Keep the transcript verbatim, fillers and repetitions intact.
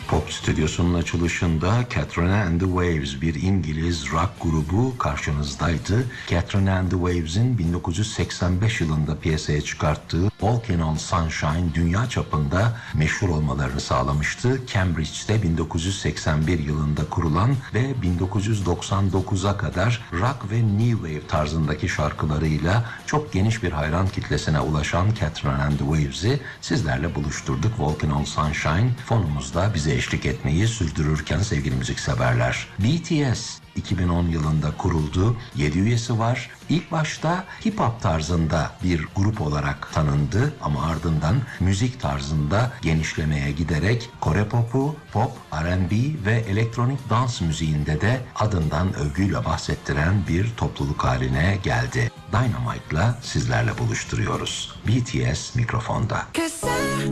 Pop Stüdyosu'nun açılışında Katrina and the Waves, bir İngiliz rock grubu karşınızdaydı. Katrina and the Waves'in bin dokuz yüz seksen beş yılında piyasaya çıkarttığı Walking on Sunshine dünya çapında meşhur olmalarını sağlamıştı. Cambridge'de bin dokuz yüz seksen bir yılında kurulan ve bin dokuz yüz doksan dokuza kadar rock ve new wave tarzındaki şarkılarıyla çok geniş bir hayran kitlesine ulaşan Katrina and the Waves'i sizlerle buluşturduk. Walking on Sunshine fonumuzda bize eşlik etmeyi sürdürürken sevgili müzikseverler, B T S iki bin on yılında kuruldu. yedi üyesi var. İlk başta hip hop tarzında bir grup olarak tanındı ama ardından müzik tarzında genişlemeye giderek Kore popu, pop, R and B ve elektronik dans müziğinde de adından övgüyle bahsettiren bir topluluk haline geldi. Dynamite'la sizlerle buluşturuyoruz. B T S mikrofonda.